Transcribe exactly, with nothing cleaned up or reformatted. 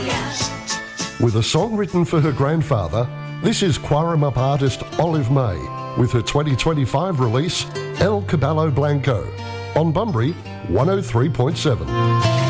With a song written for her grandfather, this is Quarrumup artist Olive May with her twenty twenty-five release El Caballo Blanco on Bunbury one oh three point seven.